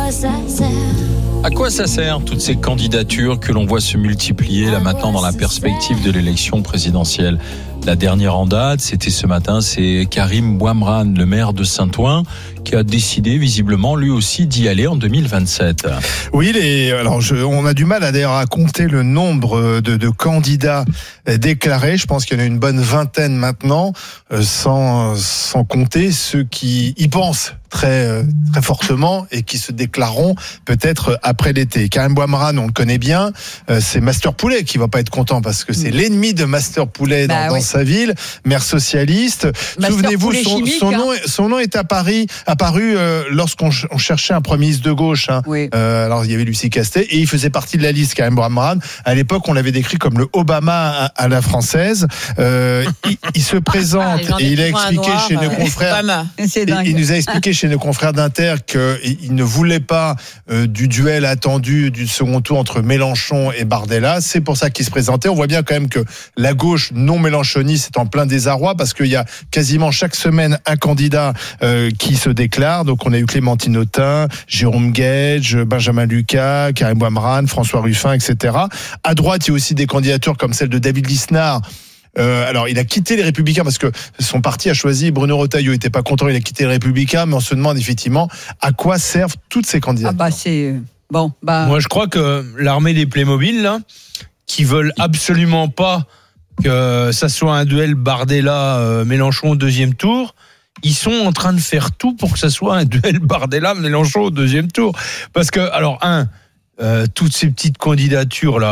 À quoi ça sert toutes ces candidatures que l'on voit se multiplier là maintenant dans la perspective de l'élection présidentielle? La dernière en date, c'était ce matin, c'est Karim Bouamran, le maire de Saint-Ouen, qui a décidé visiblement lui aussi d'y aller en 2027. Oui, on a du mal à compter le nombre de candidats déclarés. Je pense qu'il y en a une bonne vingtaine maintenant, sans compter ceux qui y pensent très fortement et qui se déclareront peut-être après l'été. Karim Bouamran, on le connaît bien, c'est Master Poulet qui va pas être content parce que c'est l'ennemi de Master Poulet dans sa ville, maire socialiste. Master Souvenez-vous, chimique, son nom est apparu lorsqu'on cherchait un premier ministre de gauche. Oui. Alors il y avait Lucie Castet et il faisait partie de la liste Karim Bouamran. À l'époque, on l'avait décrit comme le Obama à la française. Il se présente et il a expliqué chez nos confrères. Il nous a expliqué chez nos confrères d'Inter qu'il ne voulait pas du duel attendu du second tour entre Mélenchon et Bardella. C'est pour ça qu'il se présentait. On voit bien quand même que la gauche non mélenchoniste est en plein désarroi parce qu'il y a quasiment chaque semaine un candidat qui se déclare. Donc on a eu Clémentine Autain, Jérôme Guedj, Benjamin Lucas, Karim Bouamran, François Ruffin, etc. À droite, il y a aussi des candidatures comme celle de David Lisnard. Alors, il a quitté les Républicains parce que son parti a choisi Bruno Retailleau. Il n'était pas content, il a quitté les Républicains, mais on se demande effectivement à quoi servent toutes ces candidatures. Moi, je crois que l'armée des Playmobil, là, qui veulent absolument pas que ça soit un duel Bardella-Mélenchon au deuxième tour, ils sont en train de faire tout pour que ça soit un duel Bardella-Mélenchon au deuxième tour. Parce que, alors, toutes ces petites candidatures-là,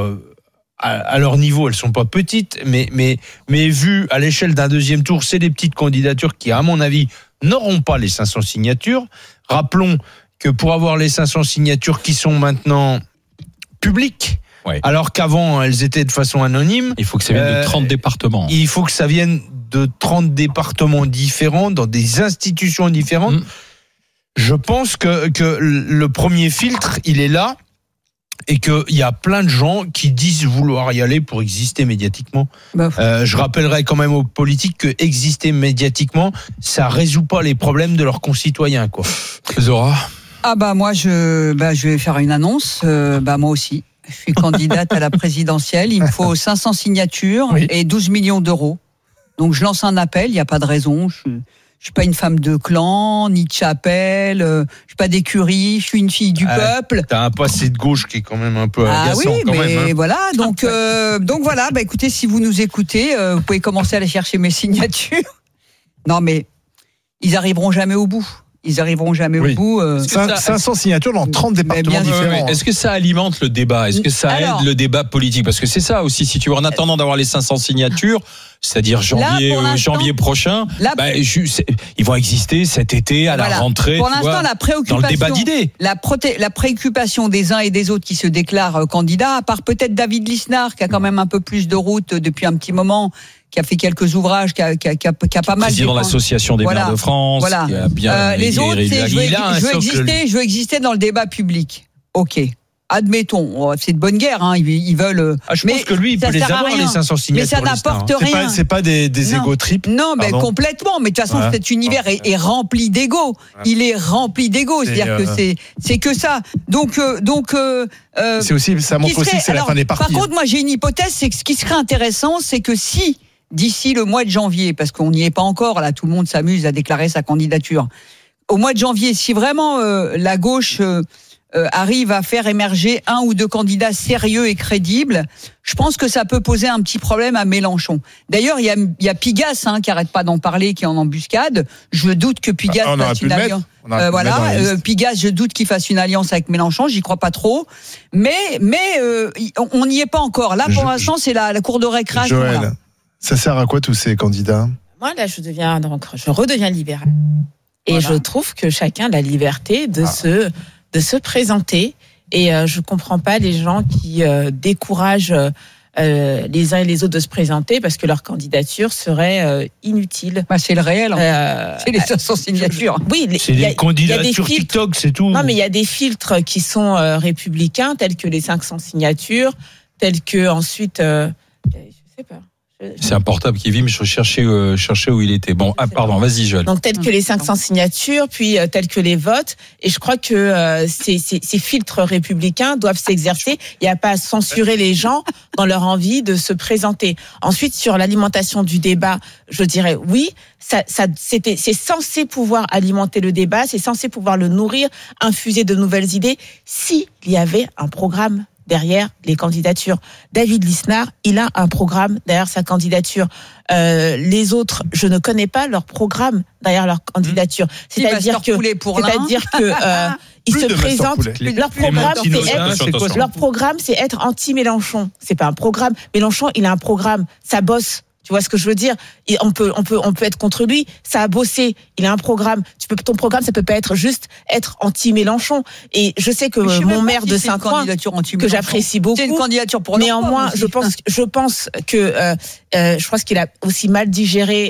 à leur niveau, elles sont pas petites, mais vues à l'échelle d'un deuxième tour, c'est des petites candidatures qui, à mon avis, n'auront pas les 500 signatures. Rappelons que pour avoir les 500 signatures qui sont maintenant publiques, alors qu'avant, elles étaient de façon anonyme. Il faut que ça vienne de 30 départements. Il faut que ça vienne de 30 départements différents, dans des institutions différentes. Je pense que le premier filtre, il est là. Et qu'il y a plein de gens qui disent vouloir y aller pour exister médiatiquement. Je rappellerai quand même aux politiques que exister médiatiquement, ça résout pas les problèmes de leurs concitoyens, quoi. Zora? Moi, je vais faire une annonce. Moi aussi. Je suis candidate à la présidentielle. Il me faut 500 signatures et 12 millions d'euros. Donc, je lance un appel. Il n'y a pas de raison. Je suis pas une femme de clan, ni de chapelle, je suis pas d'écurie, je suis une fille du peuple. T'as un passé de gauche qui est quand même un peu agaçant. Oui, quand mais même, voilà, donc voilà, écoutez, si vous nous écoutez, vous pouvez commencer à aller chercher mes signatures. Non, mais ils arriveront jamais au bout. Au bout. 500 signatures dans 30 départements différents. Est-ce que ça alimente le débat? Est-ce que ça aide le débat politique? Parce que c'est ça aussi, si tu veux, en attendant d'avoir les 500 signatures, c'est-à-dire janvier prochain, ils vont exister cet été à la rentrée. Pour l'instant, la préoccupation, dans le débat d'idées. La préoccupation des uns et des autres qui se déclarent candidats, à part peut-être David Lisnard, qui a quand même un peu plus de route depuis un petit moment, qui a fait quelques ouvrages, qui a pas mal. Président de l'association des maires de France. Voilà. Qui a bien les autres, c'est je veux exister dans le débat public. Ok. Admettons, c'est de bonne guerre, ils veulent. Je pense que lui, il peut les avoir, les 500 signatures. Mais ça n'apporte rien. C'est pas des égo trips. Non, mais complètement. Mais de toute façon, cet univers est rempli d'ego. Il est rempli d'ego. C'est-à-dire que c'est que ça. Donc. C'est aussi, ça montre aussi que c'est la fin des partis. Par contre, moi, j'ai une hypothèse, c'est que ce qui serait intéressant, c'est que si d'ici le mois de janvier, parce qu'on n'y est pas encore, là, tout le monde s'amuse à déclarer sa candidature. Au mois de janvier, si vraiment la gauche arrive à faire émerger un ou deux candidats sérieux et crédibles, je pense que ça peut poser un petit problème à Mélenchon. D'ailleurs, il y a Pigasse qui arrête pas d'en parler, qui est en embuscade. Je doute que Pigasse fasse une alliance. Pigasse, je doute qu'il fasse une alliance avec Mélenchon. J'y crois pas trop. Mais on n'y est pas encore. Là, pour l'instant, c'est la cour de récréation. Joël, là. Ça sert à quoi tous ces candidats? Moi, là, je redeviens libérale. Et je trouve que chacun a la liberté de se présenter. Et je comprends pas les gens qui découragent les uns et les autres de se présenter parce que leur candidature serait inutile. C'est le réel. C'est les 500 signatures. Oui, c'est des candidatures TikTok, c'est tout. Non, mais il y a des filtres qui sont républicains, tels que les 500 signatures, tels que ensuite, je sais pas. C'est un portable qui vibre, je cherchais où il était. Bon, pardon, vas-y, Joël. Donc, telles que les 500 signatures, puis telles que les votes. Et je crois que ces filtres républicains doivent s'exercer. Il n'y a pas à censurer les gens dans leur envie de se présenter. Ensuite, sur l'alimentation du débat, je dirais oui, c'est censé pouvoir alimenter le débat, c'est censé pouvoir le nourrir, infuser de nouvelles idées, s'il y avait un programme derrière les candidatures. David Lisnard, il a un programme derrière sa candidature. Les autres, je ne connais pas leur programme derrière leur candidature. C'est-à-dire que ils se présentent. Leur programme, c'est être anti-Mélenchon. C'est pas un programme. Mélenchon, il a un programme. Ça bosse. Tu vois ce que je veux dire? On peut être contre lui. Ça a bossé. Il a un programme. Ton programme, ça peut pas être juste être anti-Mélenchon. Et je sais que mon maire de Saint-Ouen, que j'apprécie beaucoup. C'est une candidature pour néanmoins, je pense que je pense qu'il a aussi mal digéré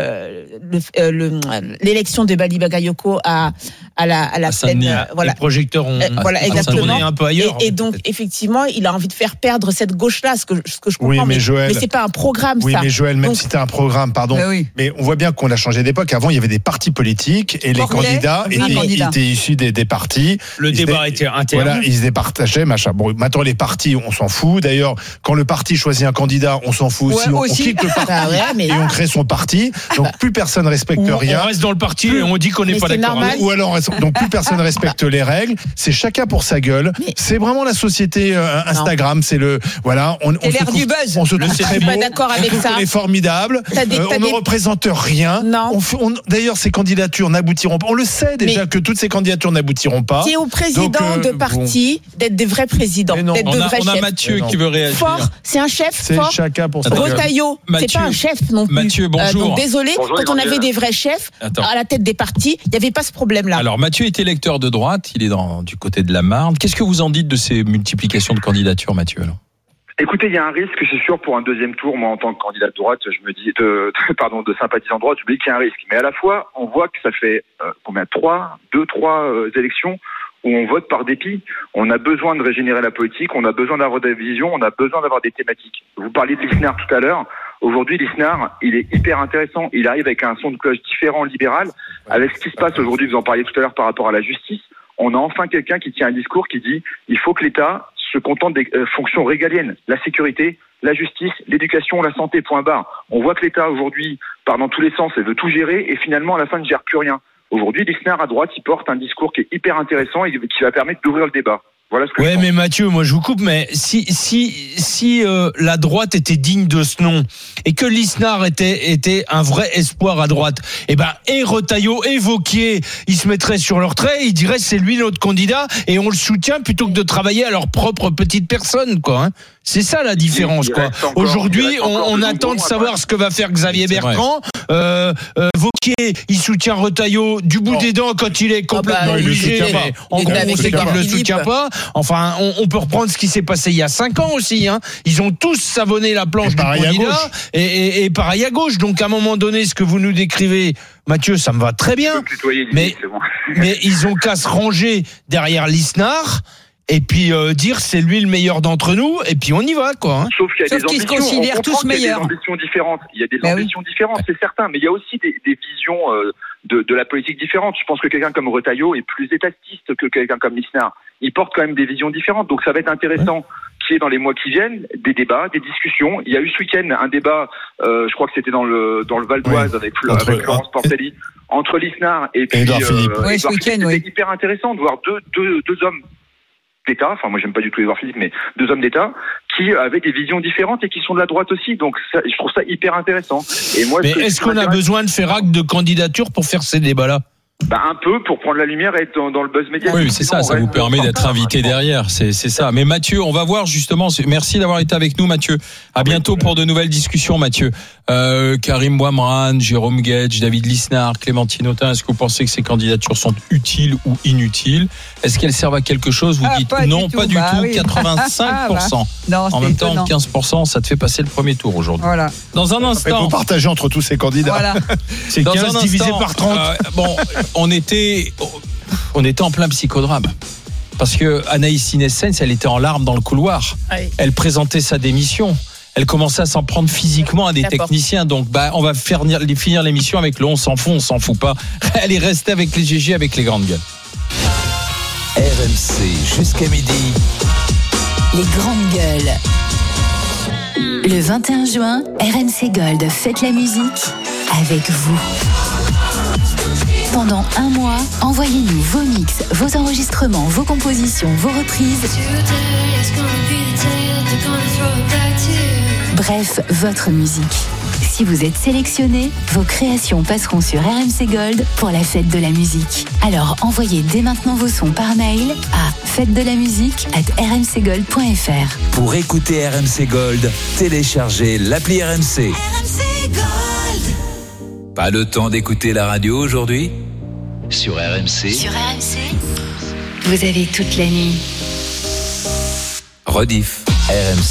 l'élection de Bali Bagayoko à la scène. Voilà. Les projecteurs ont exactement. Un peu ailleurs. Et donc effectivement, il a envie de faire perdre cette gauche-là, ce que je comprends. Oui, mais c'est pas un programme, oui, ça. Mais Joël, même si c'était un programme, pardon, mais on voit bien qu'on a changé d'époque. Avant, il y avait des partis politiques et les candidats étaient issus des partis. Le débat était interne. Voilà, ils se départageaient, machin. Bon, maintenant les partis, on s'en fout. D'ailleurs, quand le parti choisit un candidat, on s'en fout aussi. On quitte le parti et on crée son parti. Donc plus personne respecte rien. On reste dans le parti et on dit qu'on n'est pas d'accord. Ou alors, donc plus personne respecte les règles. C'est chacun pour sa gueule. C'est vraiment la société Instagram. C'est le on l'air du buzz. On se trouve très pas d'accord avec ça. On est formidable. On ne représente rien. D'ailleurs, ces candidatures n'aboutiront pas. On le sait déjà que toutes ces candidatures n'aboutiront pas. C'est au président de parti d'être des vrais présidents, d'être de vrais chefs. On a Mathieu qui veut réagir. Fort, c'est un chef fort. Chacun pour sa gueule. Retailleau, c'est pas un chef non plus. Mathieu, bonjour. Donc désolé, quand on avait des vrais chefs à la tête des partis, il n'y avait pas ce problème-là. Alors Mathieu est électeur de droite, il est du côté de la Marne. Qu'est-ce que vous en dites de ces multiplications de candidatures, Mathieu? Écoutez, il y a un risque, c'est sûr, pour un deuxième tour. Moi, en tant que candidat de droite, je me dis, de sympathisant de droite, je me dis qu'il y a un risque. Mais à la fois, on voit que ça fait trois élections où on vote par dépit. On a besoin de régénérer la politique, on a besoin d'avoir des visions, on a besoin d'avoir des thématiques. Vous parliez de Lisnard tout à l'heure. Aujourd'hui, Lisnard, il est hyper intéressant. Il arrive avec un son de cloche différent, libéral. Avec ce qui se passe aujourd'hui, vous en parliez tout à l'heure par rapport à la justice, on a enfin quelqu'un qui tient un discours qui dit il faut que l'État se contente des fonctions régaliennes, la sécurité, la justice, l'éducation, la santé, point barre. On voit que l'État aujourd'hui part dans tous les sens et veut tout gérer et finalement à la fin ne gère plus rien. Aujourd'hui, Lisnard à droite, il porte un discours qui est hyper intéressant et qui va permettre d'ouvrir le débat. Voilà ce que je pense. Mais Mathieu, moi je vous coupe, mais si la droite était digne de ce nom et que Lisnard était un vrai espoir à droite, et Retailleau et Wauquiez, ils se mettraient sur leur trait, ils diraient c'est lui notre candidat et on le soutient plutôt que de travailler à leur propre petite personne, quoi. Hein. C'est ça la différence, quoi. Aujourd'hui, on attend de savoir ce que va faire Xavier Bertrand. Wauquiez, il soutient Retailleau du bout des dents quand il est complètement obligé. En gros, on sait qu'il ne le soutient pas. Enfin, on peut reprendre ce qui s'est passé il y a 5 ans aussi. Hein. Ils ont tous savonné la planche du candidat et pareil à gauche. Donc, à un moment donné, ce que vous nous décrivez, Mathieu, ça me va très bien. Mais ils ont qu'à se ranger derrière Lisnard. Et puis dire c'est lui le meilleur d'entre nous et puis on y va, quoi. Hein. Sauf qu'il y a des qu'ils se considèrent tous meilleurs. Il y a des ambitions différentes. Il y a des ambitions différentes, c'est certain. Mais il y a aussi des visions de la politique différentes. Je pense que quelqu'un comme Retailleau est plus étatiste que quelqu'un comme Lisnard. Il porte quand même des visions différentes. Donc ça va être intéressant qu'il y ait dans les mois qui viennent des débats, des discussions. Il y a eu ce week-end un débat, je crois que c'était dans le Val d'Oise avec Florence Portelli, entre Lisnard et puis Édouard Philippe. Ce week-end, c'était hyper intéressant de voir deux hommes d'État, enfin moi j'aime pas du tout Édouard Philippe, mais 2 hommes d'État qui avaient des visions différentes et qui sont de la droite aussi, donc ça, je trouve ça hyper intéressant. Et moi, mais est-ce qu'on a besoin de faire acte de candidature pour faire ces débats-là? Un peu pour prendre la lumière et être dans le buzz médiatique. Oui, c'est ça vous permet d'être invité derrière, c'est ça. Mais Mathieu, on va voir justement, merci d'avoir été avec nous Mathieu. À bientôt pour de nouvelles discussions Mathieu. Karim Bouamrane, Jérôme Guedj, David Lisnard, Clémentine Autain, est-ce que vous pensez que ces candidatures sont utiles ou inutiles? Est-ce qu'elles servent à quelque chose? Vous dites non, pas du tout, 85%. Non, en même temps, 15%, ça te fait passer le premier tour aujourd'hui. Voilà. Dans un instant. Vous partagez entre tous ces candidats. Voilà. C'est 15 divisé par 30. On était en plein psychodrame. Parce que Anaïs Inès-Sens, elle était en larmes dans le couloir. Oui. Elle présentait sa démission. elle commençait à s'en prendre physiquement à des techniciens. Donc, on va finir l'émission avec le on s'en fout pas. Elle est restée avec les GG, avec les grandes gueules. RMC jusqu'à midi. Les grandes gueules. Le 21 juin, RMC Gold fête la musique avec vous. Pendant un mois, envoyez-nous vos mix, vos enregistrements, vos compositions, vos reprises. Bref, votre musique. Si vous êtes sélectionné, vos créations passeront sur RMC Gold pour la fête de la musique. Alors envoyez dès maintenant vos sons par mail à fête-de-la-musique@rmcgold.fr. Pour écouter RMC Gold, téléchargez l'appli RMC. RMC Gold. Pas le temps d'écouter la radio aujourd'hui ? Sur RMC. Sur RMC, vous avez toute la nuit. Rediff. RMC.